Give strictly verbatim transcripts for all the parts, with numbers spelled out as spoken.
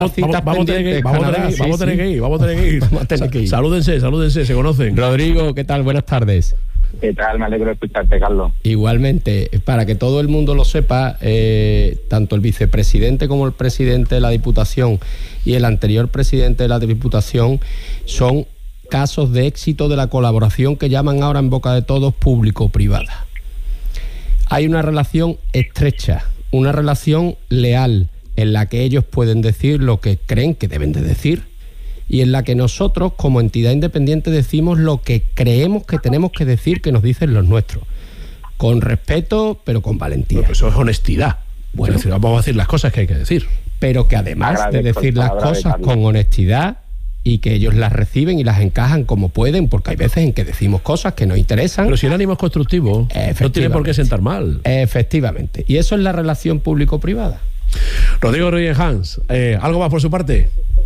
Vamos, vamos, a tener que ir, vamos, Canadá, a tener, sí, vamos a tener sí. que ir, vamos a tener que ir. Vamos a tener que ir. Salúdense, salúdense, se conocen. Rodrigo, ¿qué tal? Buenas tardes. ¿Qué tal? Me alegro de escucharte, Carlos. Igualmente, para que todo el mundo lo sepa, eh, tanto el vicepresidente como el presidente de la Diputación y el anterior presidente de la Diputación son casos de éxito de la colaboración que llaman ahora en boca de todos público-privada. Hay una relación estrecha, una relación leal, en la que ellos pueden decir lo que creen que deben de decir y en la que nosotros, como entidad independiente, decimos lo que creemos que tenemos que decir, que nos dicen los nuestros. Con respeto, pero con valentía. Bueno, eso es honestidad. Bueno, es decir, vamos a decir las cosas que hay que decir. Pero que además de decir las cosas con honestidad y que ellos las reciben y las encajan como pueden, porque hay veces en que decimos cosas que nos interesan. Pero si el ánimo es constructivo, no tiene por qué sentar mal. Efectivamente. Y eso es la relación público-privada. Rodrigo Rodríguez Hans, eh, ¿algo más por su parte?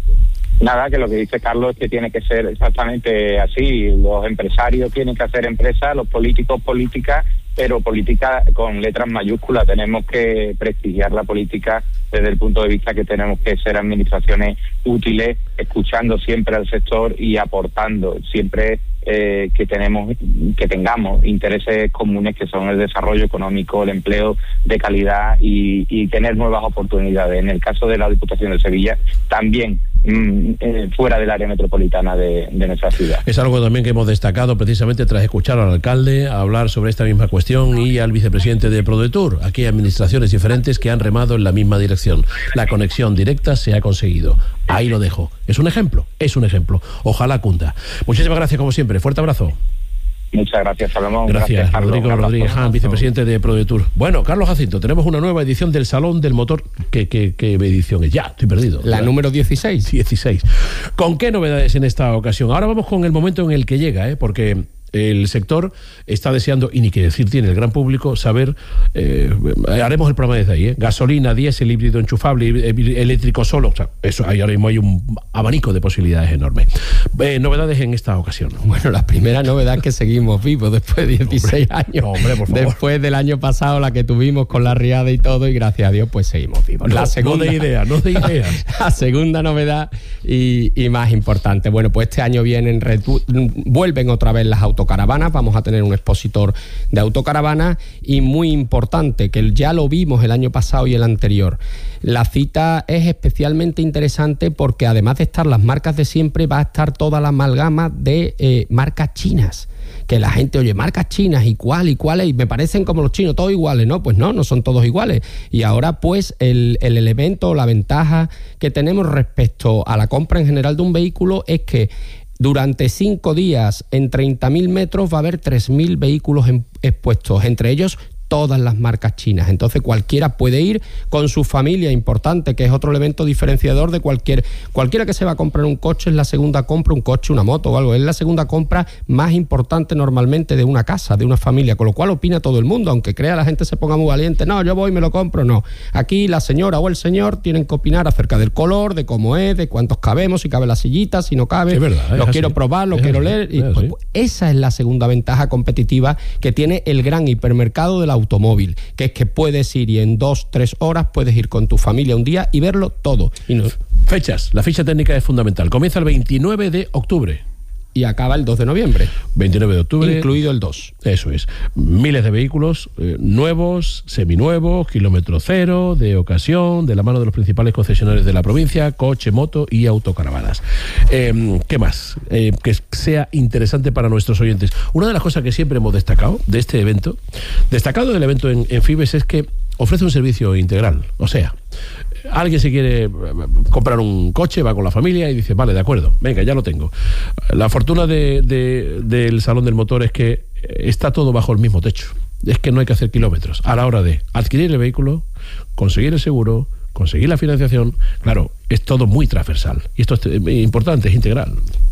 Nada, que lo que dice Carlos es que tiene que ser exactamente así. Los empresarios tienen que hacer empresas, los políticos políticas, pero política con letras mayúsculas. Tenemos que prestigiar la política desde el punto de vista que tenemos que ser administraciones útiles, escuchando siempre al sector y aportando siempre eh, que tenemos que tengamos intereses comunes, que son el desarrollo económico, el empleo de calidad y, y tener nuevas oportunidades. En el caso de la Diputación de Sevilla, también mmm, eh, fuera del área metropolitana de, de nuestra ciudad. Es algo también que hemos destacado precisamente tras escuchar al alcalde hablar sobre esta misma cuestión y al vicepresidente de ProDetour. Aquí hay administraciones diferentes que han remado en la misma dirección. La conexión directa se ha conseguido. Ahí lo dejo. Es un ejemplo, es un ejemplo. Ojalá cunda. Muchísimas gracias como siempre. Fuerte abrazo. Muchas gracias, Salomón. Gracias, gracias Rodrigo Carlos. Rodríguez Han, vicepresidente de ProDetour. Bueno, Carlos Jacinto, tenemos una nueva edición del Salón del Motor. ¿Qué, qué, qué edición es? Ya, estoy perdido. La ¿verdad? Número dieciséis. dieciséis. ¿Con qué novedades en esta ocasión? Ahora vamos con el momento en el que llega, ¿eh? Porque el sector está deseando, y ni que decir tiene el gran público, saber, eh, haremos el programa desde ahí, ¿eh? Gasolina, diésel, híbrido enchufable, eléctrico solo, o sea, eso, ahí ahora mismo hay un abanico de posibilidades enormes. Eh, novedades en esta ocasión. Bueno, la primera novedad es que seguimos vivos después de dieciséis hombre, años. No, hombre, por favor. Después del año pasado, la que tuvimos con la riada y todo, y gracias a Dios, pues seguimos vivos. No, la segunda, no de ideas, no de ideas. La segunda novedad y, y más importante, bueno, pues este año vienen, vuelven otra vez las autocaravanas. Vamos a tener un expositor de autocaravanas y muy importante, que ya lo vimos el año pasado y el anterior. La cita es especialmente interesante porque además de estar las marcas de siempre, va a estar toda la amalgama de eh, marcas chinas. Que la gente, oye, marcas chinas y cuál y cuáles, y me parecen como los chinos, todos iguales, ¿no? Pues no, no son todos iguales. Y ahora, pues, el, el elemento, la ventaja que tenemos respecto a la compra en general de un vehículo es que durante cinco días en treinta mil metros va a haber tres mil vehículos en, expuestos, entre ellos todas las marcas chinas. Entonces cualquiera puede ir con su familia, importante, que es otro elemento diferenciador de cualquier cualquiera que se va a comprar un coche. Es la segunda compra, un coche, una moto o algo, es la segunda compra más importante normalmente de una casa, de una familia, con lo cual opina todo el mundo, aunque crea la gente se ponga muy valiente, no, yo voy y me lo compro, no. Aquí la señora o el señor tienen que opinar acerca del color, de cómo es, de cuántos cabemos, si cabe la sillita, si no cabe, es verdad, lo es quiero así. probar, lo es quiero así. leer, y es pues, pues, esa es la segunda ventaja competitiva que tiene el gran hipermercado de la automóvil, que es que puedes ir y en dos, tres horas puedes ir con tu familia un día y verlo todo. Y no... Fechas, la ficha técnica es fundamental. Comienza el veintinueve de octubre. Y acaba el dos de noviembre. veintinueve de octubre. Incluido el dos. Eso es. Miles de vehículos eh, nuevos, seminuevos, kilómetro cero, de ocasión, de la mano de los principales concesionarios de la provincia, coche, moto y autocaravanas. Eh, ¿Qué más? Eh, que sea interesante para nuestros oyentes. Una de las cosas que siempre hemos destacado de este evento, destacado del evento en, en Fibes, es que ofrece un servicio integral. O sea, alguien se quiere comprar un coche, va con la familia y dice, vale, de acuerdo, venga, ya lo tengo. La fortuna de, de, del Salón del Motor es que está todo bajo el mismo techo. Es que no hay que hacer kilómetros. A la hora de adquirir el vehículo, conseguir el seguro, conseguir la financiación, claro, es todo muy transversal. Y esto es importante, es integral.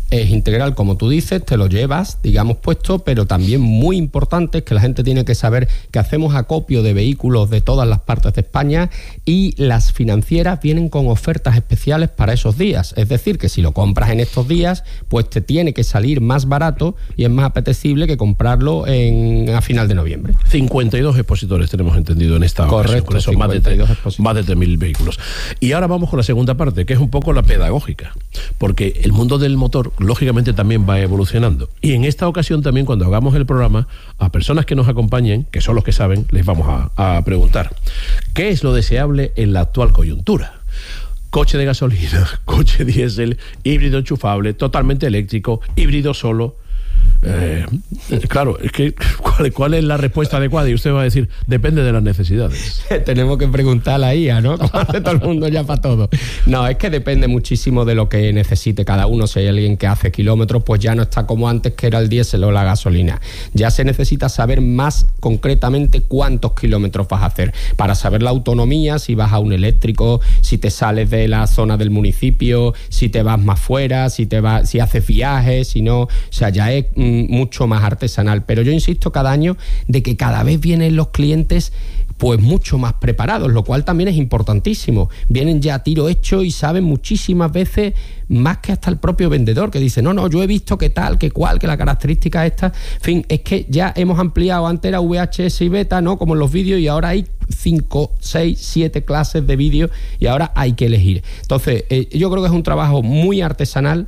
es integral, como tú dices, te lo llevas, digamos, puesto, pero también muy importante es que la gente tiene que saber que hacemos acopio de vehículos de todas las partes de España y las financieras vienen con ofertas especiales para esos días. Es decir, que si lo compras en estos días, pues te tiene que salir más barato y es más apetecible que comprarlo en, a final de noviembre. cincuenta y dos expositores tenemos entendido en esta ocasión. Correcto, Con eso más de, más de tres mil vehículos. Y ahora vamos con la segunda parte, que es un poco la pedagógica, porque el mundo del motor lógicamente también va evolucionando. Y en esta ocasión también, cuando hagamos el programa, a personas que nos acompañen, que son los que saben, les vamos a, a preguntar ¿qué es lo deseable en la actual coyuntura? Coche de gasolina, coche diésel, híbrido enchufable, totalmente eléctrico, híbrido solo. Eh, claro, es que ¿cuál, ¿cuál es la respuesta adecuada? Y usted va a decir, depende de las necesidades. Tenemos que preguntar a la I A, ¿no? Como hace todo el mundo ya para todo. No, es que depende muchísimo de lo que necesite cada uno. Si hay alguien que hace kilómetros, pues ya no está como antes, que era el diésel o la gasolina. Ya se necesita saber más concretamente cuántos kilómetros vas a hacer, para saber la autonomía, si vas a un eléctrico, si te sales de la zona del municipio, si te vas más fuera, si te vas, si haces viajes, si no. O sea, ya es mucho más artesanal, pero yo insisto cada año de que cada vez vienen los clientes pues mucho más preparados, lo cual también es importantísimo. Vienen ya a tiro hecho y saben muchísimas veces más que hasta el propio vendedor, que dice, no, no, yo he visto que tal, que cual, que la característica esta. En fin, es que ya hemos ampliado, antes era V H S y beta, ¿no? Como en los vídeos, y ahora hay cinco, seis, siete clases de vídeos y ahora hay que elegir. Entonces, eh, yo creo que es un trabajo muy artesanal,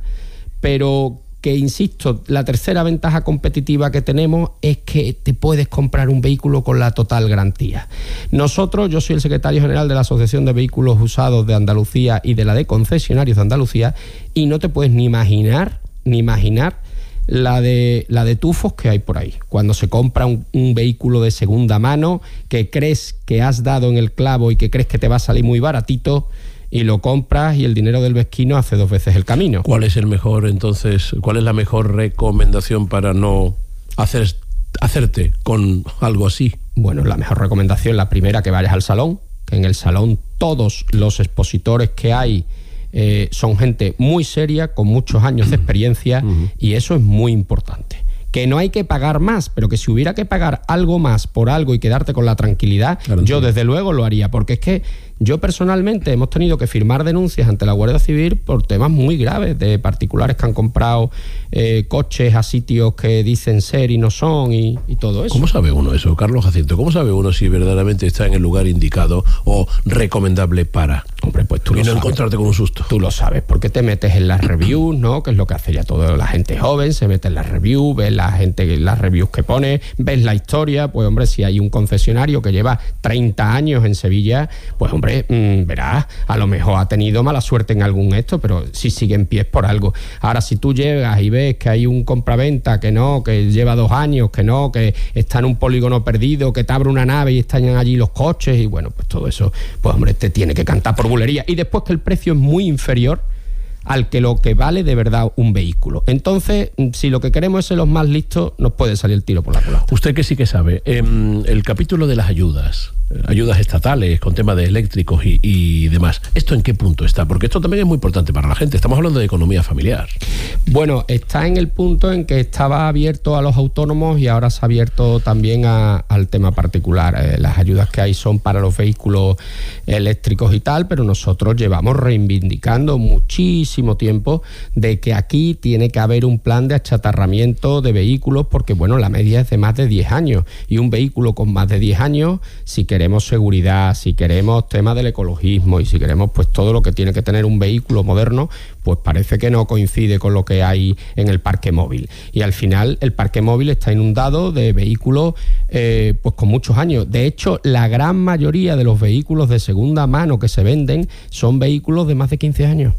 pero que, insisto, la tercera ventaja competitiva que tenemos es que te puedes comprar un vehículo con la total garantía. Nosotros, yo soy el secretario general de la Asociación de Vehículos Usados de Andalucía y de la de Concesionarios de Andalucía, y no te puedes ni imaginar, ni imaginar la de, la de tufos que hay por ahí. Cuando se compra un, un vehículo de segunda mano, que crees que has dado en el clavo y que crees que te va a salir muy baratito, y lo compras y el dinero del vesquino hace dos veces el camino. ¿Cuál es el mejor, entonces, cuál es la mejor recomendación para no hacer, hacerte con algo así? Bueno, la mejor recomendación, la primera, que vayas al salón, que en el salón todos los expositores que hay eh, son gente muy seria, con muchos años de experiencia, uh-huh. y eso es muy importante. Que no hay que pagar más, pero que si hubiera que pagar algo más por algo y quedarte con la tranquilidad, claro, yo desde luego lo haría, porque es que yo personalmente hemos tenido que firmar denuncias ante la Guardia Civil por temas muy graves de particulares que han comprado eh, coches a sitios que dicen ser y no son, y, y todo eso. ¿Cómo sabe uno eso, Carlos Jacinto? ¿Cómo sabe uno si verdaderamente está en el lugar indicado o recomendable para? Hombre, pues tú y lo no sabes. Encontrarte con un susto. Tú lo sabes, porque te metes en las reviews, ¿no? Que es lo que hace ya toda la gente joven, se mete en las reviews, ves la gente, las reviews que pone, ves la historia. Pues hombre, si hay un concesionario que lleva treinta años en Sevilla, pues hombre, mmm, verás, a lo mejor ha tenido mala suerte en algún esto, pero si sigue en pie es por algo. Ahora, si tú llegas y ves que hay un compraventa que no, que lleva dos años, que no, que está en un polígono perdido, que te abre una nave y están allí los coches, y bueno, pues todo eso, pues hombre, te tiene que cantar por bulería. Y después que el precio es muy inferior al que lo que vale de verdad un vehículo. Entonces, si lo que queremos es ser los más listos, nos puede salir el tiro por la culata. Usted que sí que sabe, eh, el capítulo de las ayudas, ayudas estatales con temas de eléctricos y, y demás, ¿esto en qué punto está? Porque esto también es muy importante para la gente. Estamos hablando de economía familiar. Bueno, está en el punto en que estaba abierto a los autónomos y ahora se ha abierto también a, al tema particular. Eh, las ayudas que hay son para los vehículos eléctricos y tal, pero nosotros llevamos reivindicando muchísimo tiempo de que aquí tiene que haber un plan de achatarramiento de vehículos, porque bueno, la media es de más de diez años, y un vehículo con más de diez años, si queremos seguridad, si queremos tema del ecologismo y si queremos pues todo lo que tiene que tener un vehículo moderno, pues parece que no coincide con lo que hay en el parque móvil. Y al final el parque móvil está inundado de vehículos eh, pues con muchos años. De hecho, la gran mayoría de los vehículos de segunda mano que se venden son vehículos de más de quince años.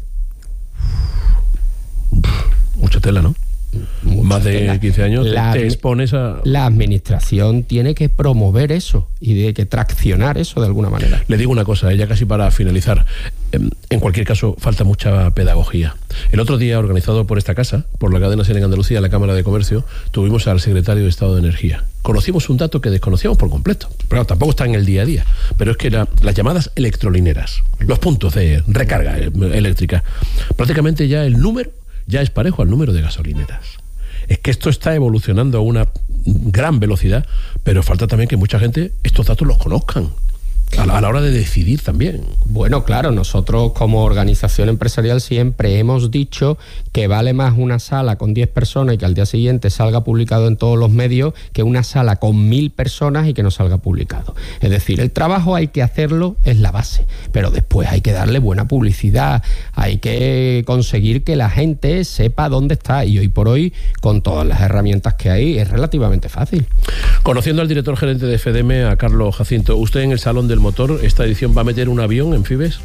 Mucha tela, ¿no? Mucha más de tela. quince años la, te, te expones a... La administración tiene que promover eso y de que traccionar eso de alguna manera. Le digo una cosa, ya casi para finalizar. En cualquier caso, falta mucha pedagogía. El otro día, organizado por esta casa, por la cadena SER en Andalucía, la Cámara de Comercio, tuvimos al secretario de Estado de Energía. Conocimos un dato que desconocíamos por completo, pero tampoco está en el día a día, pero es que era las llamadas electrolineras, los puntos de recarga eléctrica. Prácticamente ya el número ya es parejo al número de gasolineras. Es que esto está evolucionando a una gran velocidad, pero falta también que mucha gente estos datos los conozcan. A la, a la hora de decidir también. Bueno, claro, nosotros como organización empresarial siempre hemos dicho que vale más una sala con diez personas y que al día siguiente salga publicado en todos los medios que una sala con mil personas y que no salga publicado. Es decir, el trabajo hay que hacerlo, es la base, pero después hay que darle buena publicidad, hay que conseguir que la gente sepa dónde está, y hoy por hoy, con todas las herramientas que hay, es relativamente fácil. Conociendo al director gerente de F D M, a Carlos Jacinto, ¿usted en el Salón del Motor, esta edición, va a meter un avión en Fibes?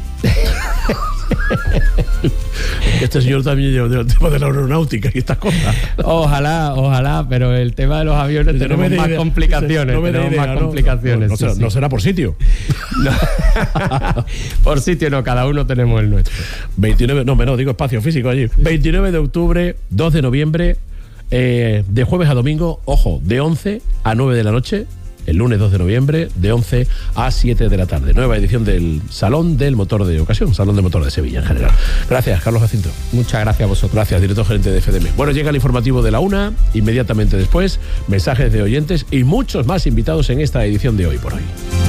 Este señor también lleva el tema de la aeronáutica y estas cosas. Ojalá, ojalá, pero el tema de los aviones Dice, tenemos no más idea, complicaciones. no tenemos idea, más ¿no? complicaciones. No, no, sí, será, sí. no será por sitio. No. Por sitio no, cada uno tenemos el nuestro. veintinueve, no, no, digo espacio físico allí. veintinueve de octubre, dos de noviembre, eh, de jueves a domingo, ojo, de once a nueve de la noche. El lunes dos de noviembre, de once a siete de la tarde. Nueva edición del Salón del Motor de Ocasión, Salón del Motor de Sevilla en general. Gracias, Carlos Jacinto. Muchas gracias a vosotros. Gracias, director gerente de F D M. Bueno, llega el informativo de la una, inmediatamente después, mensajes de oyentes y muchos más invitados en esta edición de Hoy por Hoy.